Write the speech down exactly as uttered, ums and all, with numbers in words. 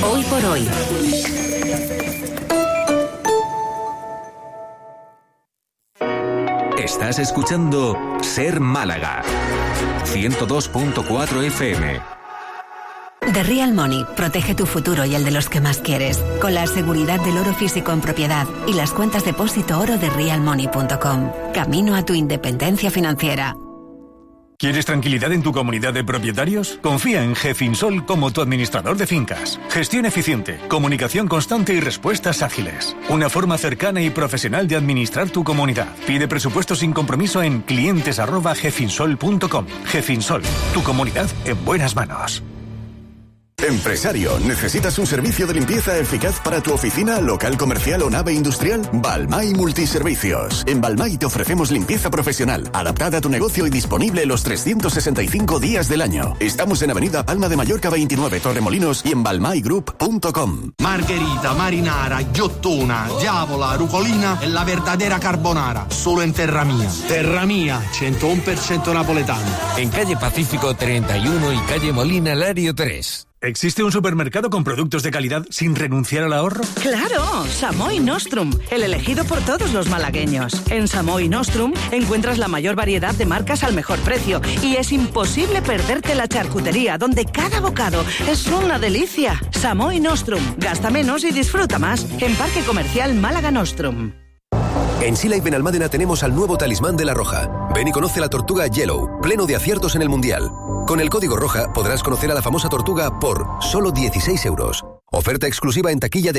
Hoy por hoy. Estás escuchando Ser Málaga, ciento dos punto cuatro F M. The Real Money protege tu futuro y el de los que más quieres, con la seguridad del oro físico en propiedad y las cuentas depósito oro de real money punto com. Camino a tu independencia financiera. ¿Quieres tranquilidad en tu comunidad de propietarios? Confía en GEFINSOL como tu administrador de fincas. Gestión eficiente, comunicación constante y respuestas ágiles. Una forma cercana y profesional de administrar tu comunidad. Pide presupuestos sin compromiso en clientes arroba gefinsol punto com. GEFINSOL, tu comunidad en buenas manos. Empresario, ¿necesitas un servicio de limpieza eficaz para tu oficina, local comercial o nave industrial? Balmay Multiservicios. En Balmay te ofrecemos limpieza profesional, adaptada a tu negocio y disponible los trescientos sesenta y cinco días del año. Estamos en Avenida Palma de Mallorca veintinueve, Torremolinos y en balmay group punto com. Margherita, marinara, ghiottona, diavola, rucolina e la verdadera carbonara. Solo en Terra Mia. Terra Mia, ciento uno por ciento napoletano. En calle Pacífico treinta y uno y calle Molina Lario tres. ¿Existe un supermercado con productos de calidad sin renunciar al ahorro? ¡Claro! Samoy Nostrum, el elegido por todos los malagueños. En Samoy Nostrum encuentras la mayor variedad de marcas al mejor precio y es imposible perderte la charcutería, donde cada bocado es una delicia. Samoy Nostrum, gasta menos y disfruta más. En Parque Comercial Málaga Nostrum. En Sila y Benalmádena tenemos al nuevo talismán de la Roja. Ven y conoce la tortuga Yellow, pleno de aciertos en el Mundial. Con el código Roja podrás conocer a la famosa tortuga por solo dieciséis euros. Oferta exclusiva en taquilla de